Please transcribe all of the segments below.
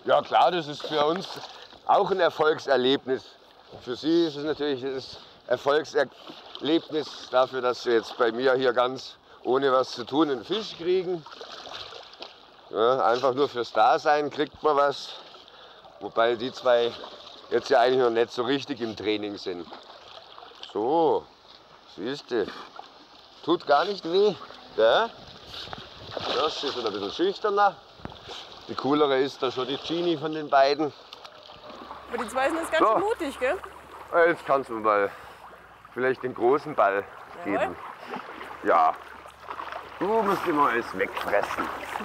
Ja klar, das ist für uns auch ein Erfolgserlebnis. Für Sie ist es natürlich das Erfolgserlebnis dafür, dass Sie jetzt bei mir hier ganz ohne was zu tun einen Fisch kriegen. Ja, einfach nur fürs Dasein kriegt man was. Wobei die zwei jetzt ja eigentlich noch nicht so richtig im Training sind. So, siehst du, tut gar nicht weh. Ja? Das ist ein bisschen schüchterner. Die coolere ist da schon die Genie von den beiden. Aber die zwei sind jetzt ganz schön mutig, gell? Jetzt kannst du mal vielleicht den großen Ball geben. Ja. Du musst immer alles wegfressen.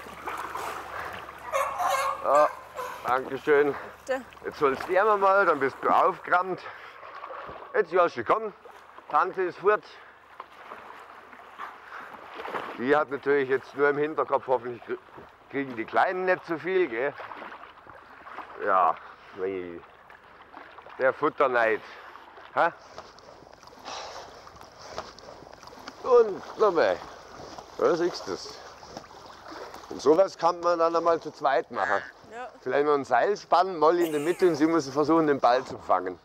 Ja, dankeschön. Jetzt holst du immer mal, dann bist du aufgerammt. Jetzt Joschi, komm. Tante ist fort. Die hat natürlich jetzt nur im Hinterkopf, hoffentlich kriegen die Kleinen nicht zu viel, gell? Ja, der Futterneid. Ha? Und nochmal. Da siehst du es. Und sowas kann man dann einmal zu zweit machen. Ja. Vielleicht noch ein Seil spannen, mal in der Mitte und sie müssen versuchen, den Ball zu fangen.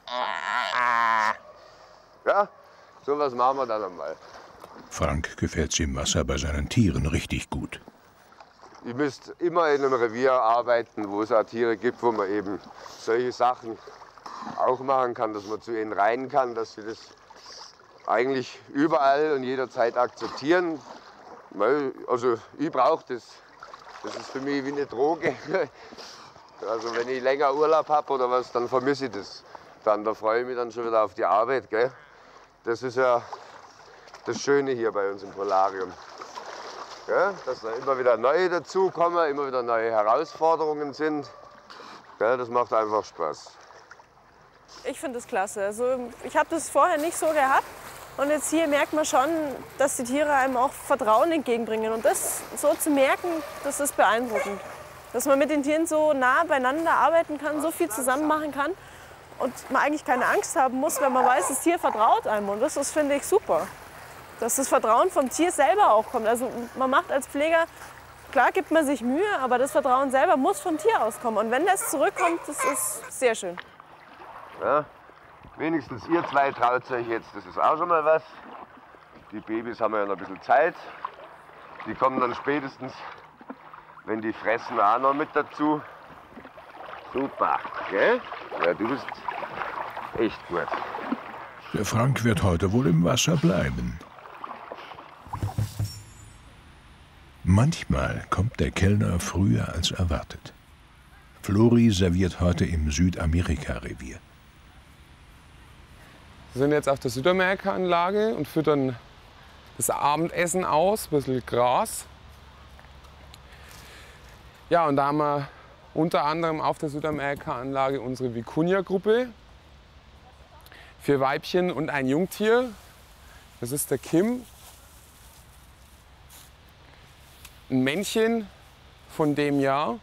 Ja, sowas machen wir dann einmal. Frank gefällt es im Wasser bei seinen Tieren richtig gut. Ihr müsst immer in einem Revier arbeiten, wo es auch Tiere gibt, wo man eben solche Sachen auch machen kann, dass man zu ihnen rein kann, dass sie das eigentlich überall und jederzeit akzeptieren. Also ich brauche das. Das ist für mich wie eine Droge. Also wenn ich länger Urlaub habe oder was, dann vermisse ich das. Da freue ich mich dann schon wieder auf die Arbeit. Gell? Das ist ja das Schöne hier bei uns im Polarium. Ja, dass da immer wieder neue dazukommen, immer wieder neue Herausforderungen sind. Ja, das macht einfach Spaß. Ich finde das klasse. Also, ich habe das vorher nicht so gehabt. Und jetzt hier merkt man schon, dass die Tiere einem auch Vertrauen entgegenbringen. Und das so zu merken, das ist beeindruckend. Dass man mit den Tieren so nah beieinander arbeiten kann, so viel zusammen machen kann. Und man eigentlich keine Angst haben muss, wenn man weiß, das Tier vertraut einem. Und das finde ich super. Dass das Vertrauen vom Tier selber auch kommt. Also man macht als Pfleger, klar gibt man sich Mühe, aber das Vertrauen selber muss vom Tier auskommen. Und wenn das zurückkommt, das ist sehr schön. Ja, wenigstens ihr zwei traut euch jetzt, das ist auch schon mal was. Die Babys haben ja noch ein bisschen Zeit. Die kommen dann spätestens, wenn die fressen, auch noch mit dazu. Super, gell? Ja, du bist echt gut. Der Frank wird heute wohl im Wasser bleiben. Manchmal kommt der Kellner früher als erwartet. Flori serviert heute im Südamerika-Revier. Wir sind jetzt auf der Südamerika-Anlage und füttern das Abendessen aus, ein bisschen Gras. Ja, und da haben wir unter anderem auf der Südamerika-Anlage unsere Vicuña-Gruppe. 4 Weibchen und ein Jungtier. Das ist der Kim. Ein Männchen von dem Jahr,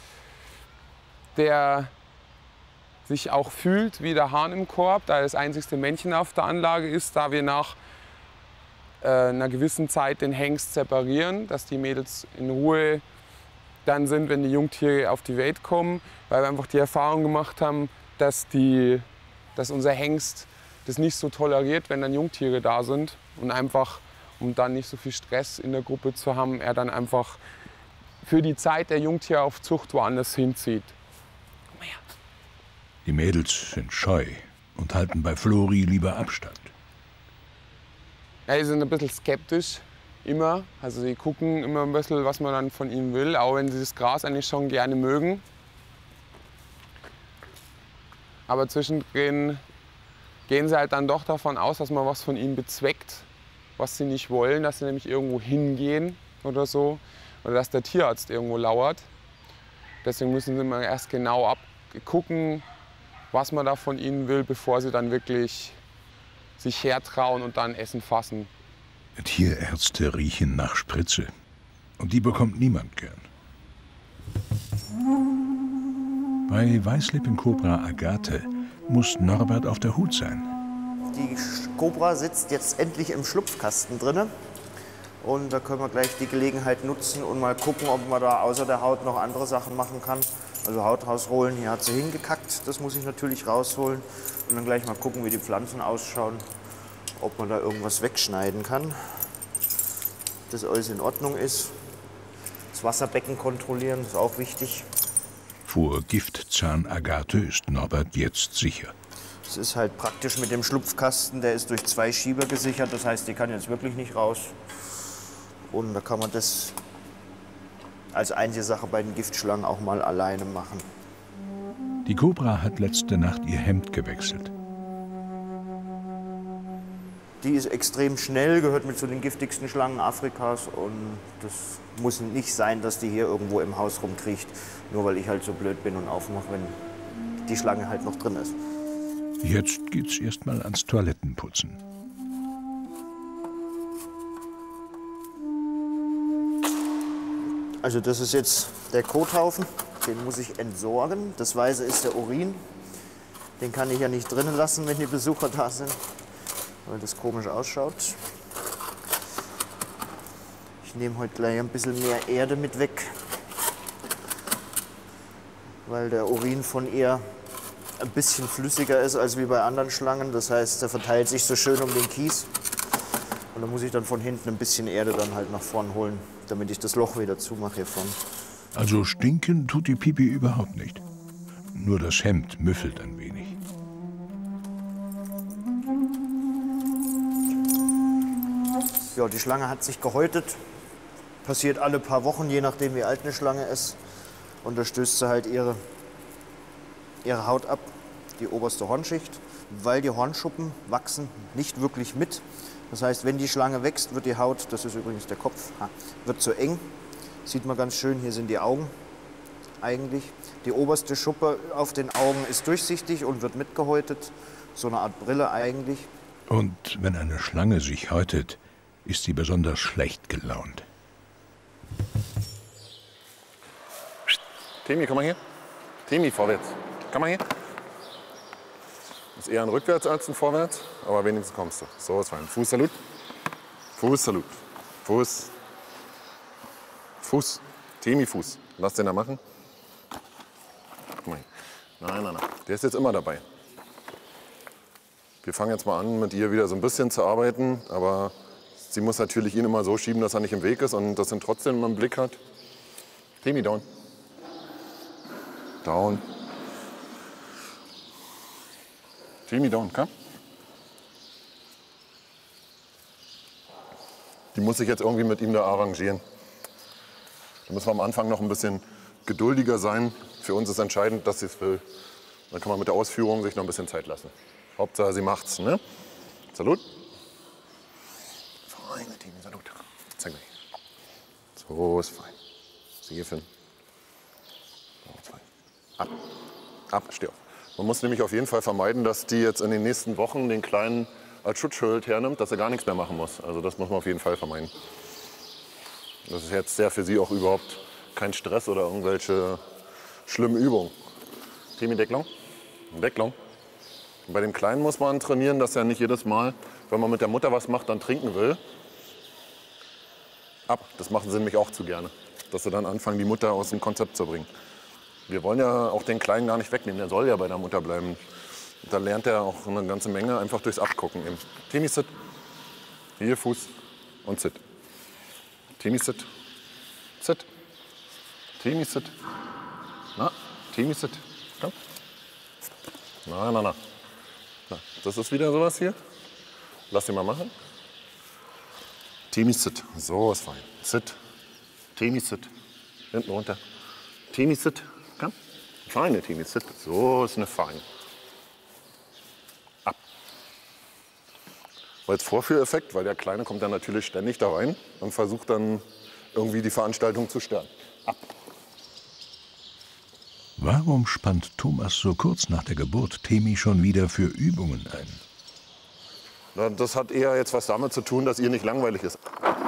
der sich auch fühlt wie der Hahn im Korb, da er das einzigste Männchen auf der Anlage ist, da wir nach einer gewissen Zeit den Hengst separieren, dass die Mädels in Ruhe dann sind, wenn die Jungtiere auf die Welt kommen, weil wir einfach die Erfahrung gemacht haben, dass unser Hengst das nicht so toleriert, wenn dann Jungtiere da sind und einfach, um dann nicht so viel Stress in der Gruppe zu haben, er dann einfach für die Zeit der Jungtieraufzucht woanders hinzieht. Komm her. Die Mädels sind scheu und halten bei Flori lieber Abstand. Ja, die sind ein bisschen skeptisch, immer. Also sie gucken immer ein bisschen, was man dann von ihnen will, auch wenn sie das Gras eigentlich schon gerne mögen. Aber zwischendrin gehen sie halt dann doch davon aus, dass man was von ihnen bezweckt, was sie nicht wollen, dass sie nämlich irgendwo hingehen oder so. Oder dass der Tierarzt irgendwo lauert. Deswegen müssen sie mal erst genau abgucken, was man da von ihnen will, bevor sie dann wirklich sich hertrauen und dann Essen fassen. Tierärzte riechen nach Spritze. Und die bekommt niemand gern. Bei Weißlippenkobra Agathe muss Norbert auf der Hut sein. Die Kobra sitzt jetzt endlich im Schlupfkasten drin. Und da können wir gleich die Gelegenheit nutzen und mal gucken, ob man da außer der Haut noch andere Sachen machen kann. Also Haut rausholen, hier hat sie hingekackt, das muss ich natürlich rausholen. Und dann gleich mal gucken, wie die Pflanzen ausschauen, ob man da irgendwas wegschneiden kann. Dass alles in Ordnung ist. Das Wasserbecken kontrollieren, ist auch wichtig. Vor Giftzahn Agathe ist Norbert jetzt sicher. Es ist halt praktisch mit dem Schlupfkasten, der ist durch 2 Schieber gesichert, das heißt, die kann jetzt wirklich nicht raus. Und da kann man das als einzige Sache bei den Giftschlangen auch mal alleine machen. Die Kobra hat letzte Nacht ihr Hemd gewechselt. Die ist extrem schnell, gehört mit zu den giftigsten Schlangen Afrikas. Und das muss nicht sein, dass die hier irgendwo im Haus rumkriecht. Nur weil ich halt so blöd bin und aufmache, wenn die Schlange halt noch drin ist. Jetzt geht's erstmal ans Toilettenputzen. Also das ist jetzt der Kothaufen, den muss ich entsorgen. Das Weiße ist der Urin. Den kann ich ja nicht drinnen lassen, wenn die Besucher da sind, weil das komisch ausschaut. Ich nehme heute gleich ein bisschen mehr Erde mit weg, weil der Urin von ihr ein bisschen flüssiger ist als wie bei anderen Schlangen. Das heißt, der verteilt sich so schön um den Kies. Und da muss ich dann von hinten ein bisschen Erde dann halt nach vorn holen, damit ich das Loch wieder zumache hier vorne. Also stinken tut die Pipi überhaupt nicht. Nur das Hemd müffelt ein wenig. Ja, die Schlange hat sich gehäutet. Passiert alle paar Wochen, je nachdem wie alt eine Schlange ist. Und da stößt sie halt ihre Haut ab, die oberste Hornschicht. Weil die Hornschuppen wachsen nicht wirklich mit. Das heißt, wenn die Schlange wächst, wird die Haut, das ist übrigens der Kopf, wird zu eng. Sieht man ganz schön, hier sind die Augen eigentlich. Die oberste Schuppe auf den Augen ist durchsichtig und wird mitgehäutet. So eine Art Brille eigentlich. Und wenn eine Schlange sich häutet, ist sie besonders schlecht gelaunt. Temi, komm mal hier. Temi, vorwärts. Komm mal hier. Ist eher ein Rückwärts als ein Vorwärts, aber wenigstens kommst du. So ist fein. Fußsalut. Fußsalut. Fuß. Fuß. Temi, Fuß. Lass den da machen. Guck mal hier. Nein, nein, nein. Der ist jetzt immer dabei. Wir fangen jetzt mal an, mit ihr wieder so ein bisschen zu arbeiten, aber sie muss natürlich ihn immer so schieben, dass er nicht im Weg ist und dass er trotzdem immer im Blick hat. Temi, down. Down. Temi, down, komm. Die muss sich jetzt irgendwie mit ihm da arrangieren. Da müssen wir am Anfang noch ein bisschen geduldiger sein. Für uns ist entscheidend, dass sie es will. Dann kann man mit der Ausführung sich noch ein bisschen Zeit lassen. Hauptsache, sie macht's, ne? Salut. Feine Temi, salut. Zeig mich. So ist fein. Sie hier finden. So ist fein. Ab. Ab, steh auf. Man muss nämlich auf jeden Fall vermeiden, dass die jetzt in den nächsten Wochen den Kleinen als Schutzschild hernimmt, dass er gar nichts mehr machen muss. Also das muss man auf jeden Fall vermeiden. Das ist jetzt sehr für sie auch überhaupt kein Stress oder irgendwelche schlimmen Übungen. Temi, Decklung. Decklung. Und bei dem Kleinen muss man trainieren, dass er nicht jedes Mal, wenn man mit der Mutter was macht, dann trinken will. Ab. Das machen sie nämlich auch zu gerne. Dass sie dann anfangen, die Mutter aus dem Konzept zu bringen. Wir wollen ja auch den Kleinen gar nicht wegnehmen, der soll ja bei der Mutter bleiben. Und da lernt er auch eine ganze Menge einfach durchs Abgucken. Eben. Temi, sit. Hier, Fuß und sit. Temi, sit. Sit. Temi, sit. Na, Temi, sit. Komm. Na, na, na. Na, das ist wieder sowas hier. Lass ihn mal machen. Temi, sit. So ist fein. Sit. Temi, sit. Hinten runter. Temi, sit. Komm. Feine Temi, sit. So ist eine feine. Ab. Als Vorführeffekt, weil der Kleine kommt dann natürlich ständig da rein und versucht dann irgendwie die Veranstaltung zu stören. Ab. Warum spannt Thomas so kurz nach der Geburt Temi schon wieder für Übungen ein? Na, das hat eher jetzt was damit zu tun, dass ihr nicht langweilig ist.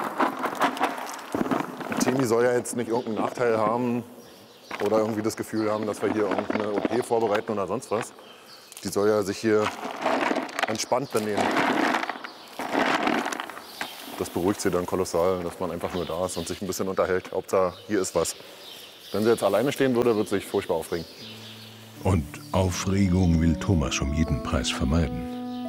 Temi soll ja jetzt nicht irgendeinen Nachteil haben oder irgendwie das Gefühl haben, dass wir hier irgendeine OP vorbereiten oder sonst was. Die soll ja sich hier entspannt benehmen. das beruhigt sie dann kolossal, dass man einfach nur da ist und sich ein bisschen unterhält. Hauptsache, hier ist was. Wenn sie jetzt alleine stehen würde, würde sie sich furchtbar aufregen. Und Aufregung will Thomas um jeden Preis vermeiden.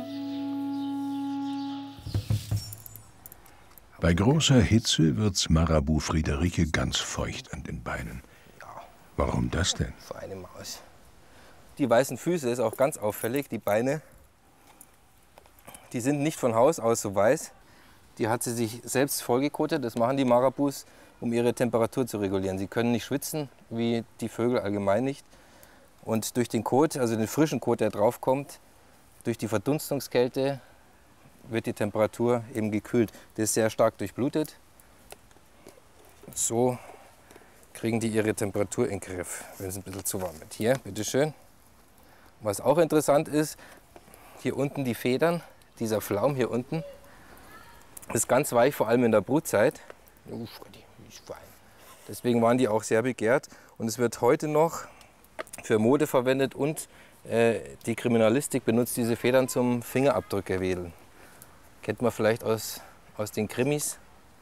Bei großer Hitze wird's Marabu Friederike ganz feucht an den Beinen. Warum das denn? Feine Maus. Die weißen Füße ist auch ganz auffällig. Die Beine, die sind nicht von Haus aus so weiß. Die hat sie sich selbst vollgekotet. Das machen die Marabus, um ihre Temperatur zu regulieren. Sie können nicht schwitzen, wie die Vögel allgemein nicht. Und durch den Kot, also den frischen Kot, der drauf kommt, durch die Verdunstungskälte, wird die Temperatur eben gekühlt. Der ist sehr stark durchblutet. So kriegen die ihre Temperatur in den Griff, wenn es ein bisschen zu warm wird. Hier, bitteschön. Was auch interessant ist, hier unten die Federn, dieser Flaum hier unten, ist ganz weich, vor allem in der Brutzeit. Deswegen waren die auch sehr begehrt. Und es wird heute noch für Mode verwendet und die Kriminalistik benutzt diese Federn zum Fingerabdrücke-Wedeln. Kennt man vielleicht aus den Krimis.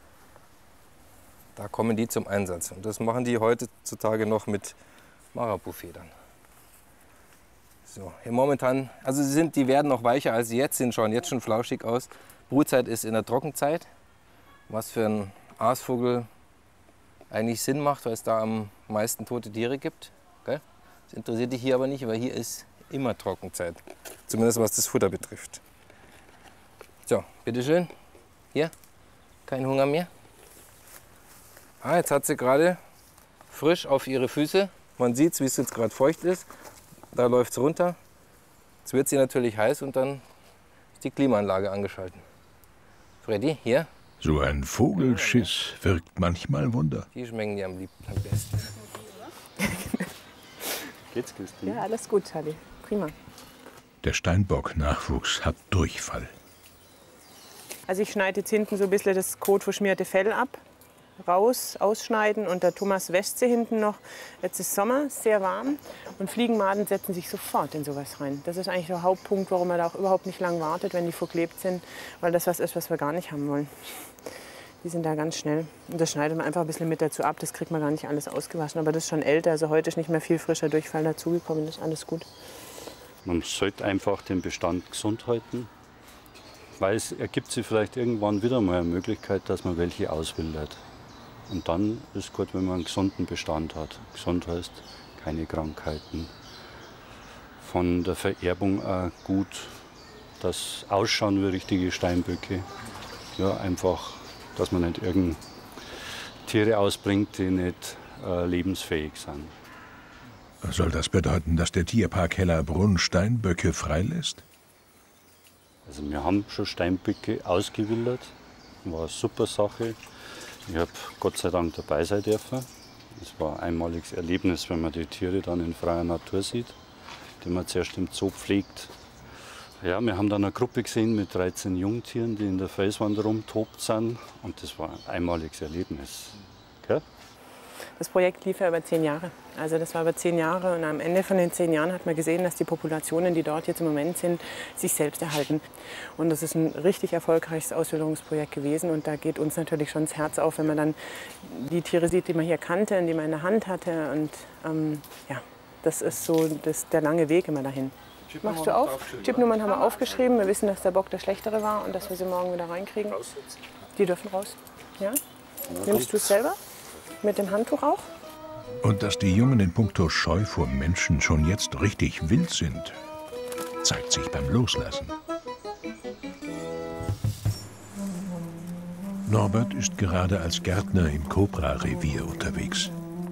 Da kommen die zum Einsatz. Und das machen die heutzutage noch mit Marabu-Federn. So, hier momentan, also die werden noch weicher als sie jetzt sind, schauen jetzt schon flauschig aus. Brutzeit ist in der Trockenzeit, was für einen Aasvogel eigentlich Sinn macht, weil es da am meisten tote Tiere gibt. Gell? Das interessiert dich hier aber nicht, weil hier ist immer Trockenzeit. Zumindest was das Futter betrifft. So, bitteschön. Hier, kein Hunger mehr. Ah, jetzt hat sie gerade frisch auf ihre Füße. Man sieht, wie es jetzt gerade feucht ist. Da läuft es runter. Jetzt wird sie natürlich heiß und dann ist die Klimaanlage angeschaltet. Freddy, hier. So ein Vogelschiss wirkt manchmal Wunder. Die schmecken dir am besten. Geht's, Christine? Ja, alles gut, Charlie. Prima. Der Steinbock-Nachwuchs hat Durchfall. Also ich schneide jetzt hinten so ein bisschen das kotverschmierte Fell ab. Ausschneiden und der Thomas wäscht sie hinten noch. Jetzt ist Sommer, sehr warm und Fliegenmaden setzen sich sofort in sowas rein. Das ist eigentlich der Hauptpunkt, warum man da auch überhaupt nicht lang wartet, wenn die verklebt sind, weil das was ist, was wir gar nicht haben wollen. Die sind da ganz schnell und das schneidet man einfach ein bisschen mit dazu ab, das kriegt man gar nicht alles ausgewaschen, aber das ist schon älter, also heute ist nicht mehr viel frischer Durchfall dazugekommen, das ist alles gut. Man sollte einfach den Bestand gesund halten, weil es ergibt sich vielleicht irgendwann wieder mal eine Möglichkeit, dass man welche auswildert. Und dann ist gut, wenn man einen gesunden Bestand hat. Gesund heißt keine Krankheiten. Von der Vererbung auch gut, das Ausschauen wie richtige Steinböcke. Ja, einfach, dass man nicht irgend Tiere ausbringt, die nicht lebensfähig sind. Soll das bedeuten, dass der Tierpark Hellerbrunn Steinböcke freilässt? Also wir haben schon Steinböcke ausgewildert. War eine super Sache. Ich habe Gott sei Dank dabei sein dürfen. Es war ein einmaliges Erlebnis, wenn man die Tiere dann in freier Natur sieht, die man zuerst im Zoo pflegt. Ja, wir haben dann eine Gruppe gesehen mit 13 Jungtieren, die in der Felswand rumtobt sind. Und das war ein einmaliges Erlebnis. Okay? Das Projekt lief ja über 10 Jahre. Also das war über 10 Jahre und am Ende von den 10 Jahren hat man gesehen, dass die Populationen, die dort jetzt im Moment sind, sich selbst erhalten. Und das ist ein richtig erfolgreiches Auswilderungsprojekt gewesen und da geht uns natürlich schon das Herz auf, wenn man dann die Tiere sieht, die man hier kannte und die man in der Hand hatte. Und ja, das ist so der lange Weg immer dahin. Machst du auf? Chipnummern haben wir aufgeschrieben. Wir wissen, dass der Bock der schlechtere war und dass wir sie morgen wieder reinkriegen. Die dürfen raus. Ja? Nimmst du es selber? Mit dem Handtuch auch? Und dass die Jungen in puncto Scheu vor Menschen schon jetzt richtig wild sind, zeigt sich beim Loslassen. Norbert ist gerade als Gärtner im Kobra-Revier unterwegs.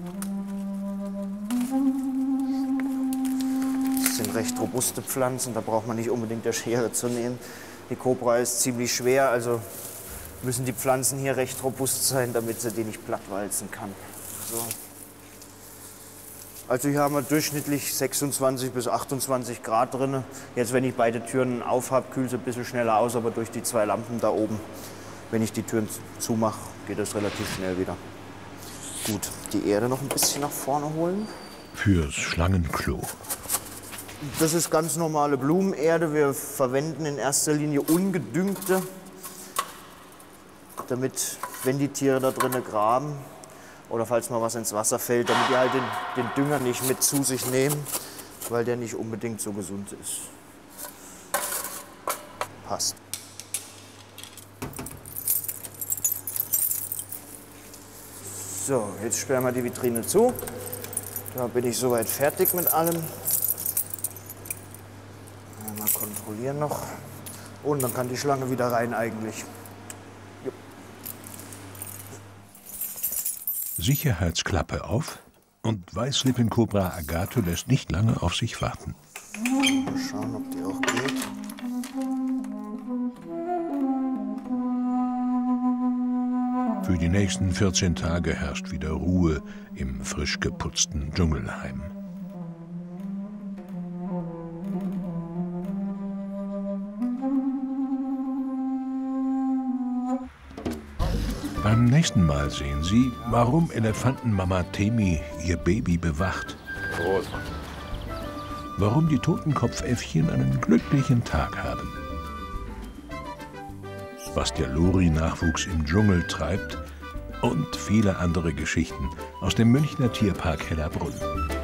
Das sind recht robuste Pflanzen, da braucht man nicht unbedingt der Schere zu nehmen. Die Kobra ist ziemlich schwer, also müssen die Pflanzen hier recht robust sein, damit sie die nicht plattwalzen kann. So. Also hier haben wir durchschnittlich 26 bis 28 Grad drin. Jetzt, wenn ich beide Türen auf habe, kühlt es ein bisschen schneller aus, aber durch die 2 Lampen da oben, wenn ich die Türen zumache, geht das relativ schnell wieder. Gut, die Erde noch ein bisschen nach vorne holen. Fürs Schlangenklo. Das ist ganz normale Blumenerde. Wir verwenden in erster Linie ungedüngte. damit, wenn die Tiere da drinnen graben oder falls mal was ins Wasser fällt, damit die halt den Dünger nicht mit zu sich nehmen, weil der nicht unbedingt so gesund ist. Passt. So, jetzt sperren wir die Vitrine zu. Da bin ich soweit fertig mit allem. Mal kontrollieren noch. Und dann kann die Schlange wieder rein eigentlich. Jo. Sicherheitsklappe auf und Weißlippenkobra Agato lässt nicht lange auf sich warten. Mal schauen, ob die auch geht. Für die nächsten 14 Tage herrscht wieder Ruhe im frisch geputzten Dschungelheim. Beim nächsten Mal sehen Sie, warum Elefantenmama Temi ihr Baby bewacht. Prost. Warum die Totenkopfäffchen einen glücklichen Tag haben. Was der Lori-Nachwuchs im Dschungel treibt und viele andere Geschichten aus dem Münchner Tierpark Hellerbrunn.